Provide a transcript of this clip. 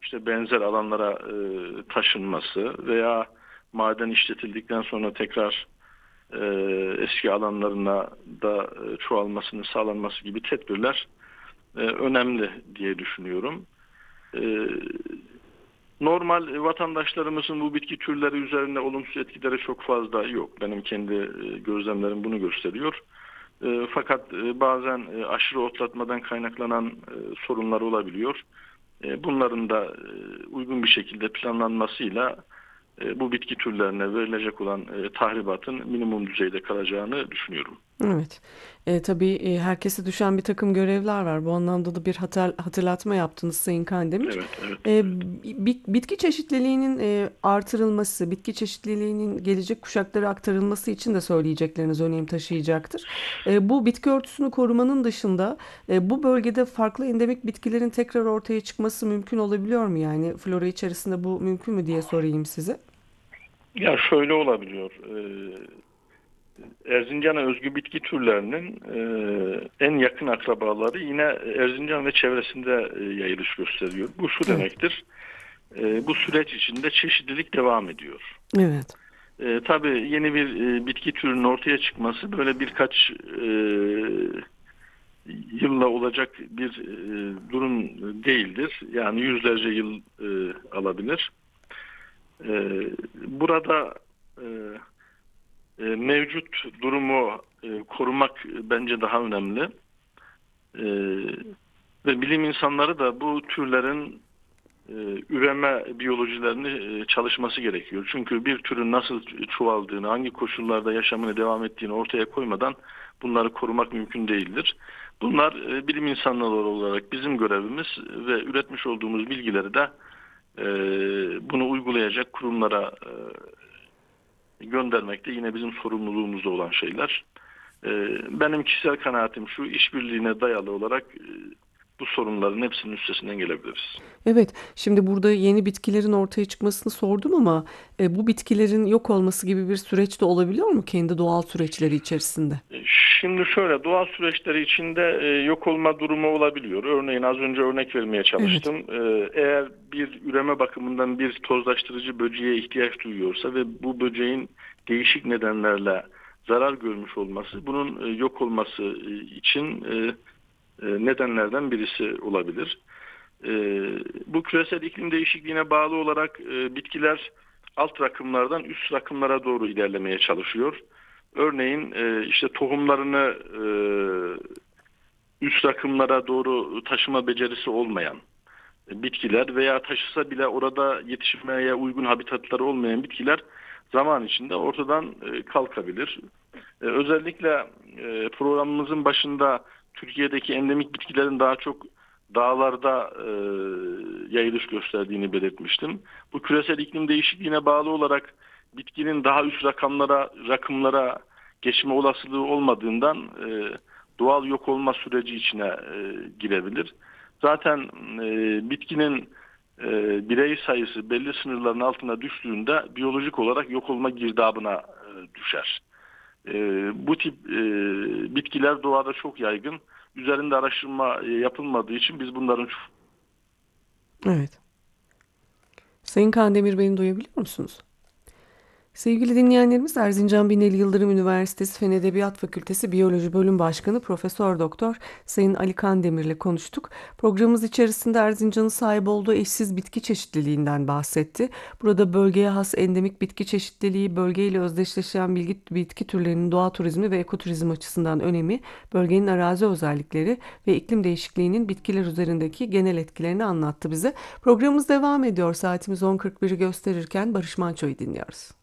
işte benzer alanlara taşınması veya maden işletildikten sonra tekrar eski alanlarına da çoğalmasının sağlanması gibi tedbirler önemli diye düşünüyorum. E, Normal vatandaşlarımızın bu bitki türleri üzerinde olumsuz etkileri çok fazla yok. Benim kendi gözlemlerim bunu gösteriyor. Fakat bazen aşırı otlatmadan kaynaklanan sorunlar olabiliyor. Bunların da uygun bir şekilde planlanmasıyla bu bitki türlerine verilecek olan tahribatın minimum düzeyde kalacağını düşünüyorum. Evet. Tabii herkese düşen bir takım görevler var. Bu anlamda da bir hatırlatma yaptınız Sayın Kandemir. Evet, evet, E, evet. Bitki çeşitliliğinin artırılması, bitki çeşitliliğinin gelecek kuşaklara aktarılması için de söyleyecekleriniz önem taşıyacaktır. Bu bitki örtüsünü korumanın dışında bu bölgede farklı endemik bitkilerin tekrar ortaya çıkması mümkün olabiliyor mu? Yani flora içerisinde bu mümkün mü diye sorayım size. Ya şöyle olabiliyor. Erzincan'a özgü bitki türlerinin en yakın akrabaları yine Erzincan ve çevresinde yayılış gösteriyor. Bu şu Evet. demektir. Bu süreç içinde çeşitlilik devam ediyor. Evet. Tabii yeni bir bitki türünün ortaya çıkması böyle birkaç yılla olacak bir durum değildir. Yani yüzlerce yıl alabilir. Burada e, mevcut durumu korumak bence daha önemli. E, Ve bilim insanları da bu türlerin e, üreme biyolojilerini çalışması gerekiyor. Çünkü bir türün nasıl çoğaldığını, hangi koşullarda yaşamını devam ettiğini ortaya koymadan bunları korumak mümkün değildir. Bunlar bilim insanları olarak bizim görevimiz ve üretmiş olduğumuz bilgileri de e, bunu uygulayacak kurumlara göndermek de yine bizim sorumluluğumuzda olan şeyler. Benim kişisel kanaatim şu, işbirliğine dayalı olarak bu sorunların hepsinin üstesinden gelebiliriz. Evet, şimdi burada yeni bitkilerin ortaya çıkmasını sordum ama bu bitkilerin yok olması gibi bir süreç de olabiliyor mu kendi doğal süreçleri içerisinde? Şimdi şöyle doğal süreçleri içinde yok olma durumu olabiliyor. Örneğin az önce örnek vermeye Evet, çalıştım. Eğer bir üreme bakımından bir tozlaştırıcı böceğe ihtiyaç duyuyorsa ve bu böceğin değişik nedenlerle zarar görmüş olması bunun yok olması için nedenlerden birisi olabilir. E, Bu küresel iklim değişikliğine bağlı olarak bitkiler alt rakımlardan üst rakımlara doğru ilerlemeye çalışıyor. Örneğin işte tohumlarını üst rakımlara doğru taşıma becerisi olmayan bitkiler veya taşısa bile orada yetişmeye uygun habitatları olmayan bitkiler zaman içinde ortadan kalkabilir. Özellikle programımızın başında Türkiye'deki endemik bitkilerin daha çok dağlarda yayılış gösterdiğini belirtmiştim. Bu küresel iklim değişikliğine bağlı olarak bitkinin daha üst rakımlara geçme olasılığı olmadığından doğal yok olma süreci içine girebilir. Zaten bitkinin birey sayısı belli sınırların altına düştüğünde biyolojik olarak yok olma girdabına düşer. Bu tip bitkiler doğada çok yaygın. Üzerinde araştırma yapılmadığı için biz bunların evet. Sayın Kandemir beni duyabiliyor musunuz? Sevgili dinleyenlerimiz Erzincan Binali Yıldırım Üniversitesi Fen Edebiyat Fakültesi Biyoloji Bölüm Başkanı Profesör Doktor Sayın Ali Kandemir ile konuştuk. Programımız içerisinde Erzincan'ın sahip olduğu eşsiz bitki çeşitliliğinden bahsetti. Burada bölgeye has endemik bitki çeşitliliği, bölgeyle özdeşleşen bitki türlerinin doğa turizmi ve ekoturizm açısından önemi, bölgenin arazi özellikleri ve iklim değişikliğinin bitkiler üzerindeki genel etkilerini anlattı bize. Programımız devam ediyor. Saatimiz 10.41'i gösterirken Barış Manço'yu dinliyoruz.